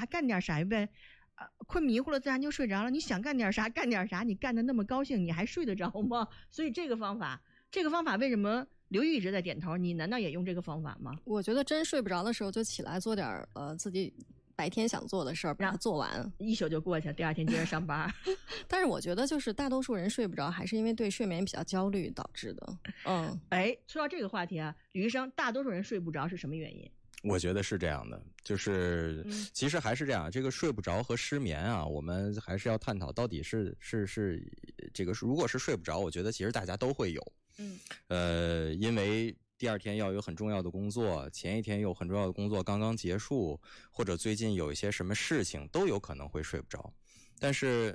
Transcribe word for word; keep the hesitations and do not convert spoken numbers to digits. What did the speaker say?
啥干点啥呗，呃，困迷糊了自然就睡着了。你想干点啥干点啥，你干得那么高兴，你还睡得着吗？所以这个方法，这个方法为什么刘玉一直在点头？你难道也用这个方法吗？ 我觉得真睡不着的时候就起来做点呃自己白天想做的事儿，把它做完， 一宿就过去了，第二天接着上班。 但是我觉得就是大多数人睡不着，还是因为对睡眠比较焦虑导致的。嗯， 哎，说到这个话题啊，吕医生，大多数人睡不着是什么原因？ 我觉得是这样的，就是其实还是这样，这个睡不着和失眠啊，我们还是要探讨到底是是是这个，如果是睡不着，我觉得其实大家都会有，嗯，呃，因为第二天要有很重要的工作，前一天有很重要的工作刚刚结束，或者最近有一些什么事情，都有可能会睡不着。但是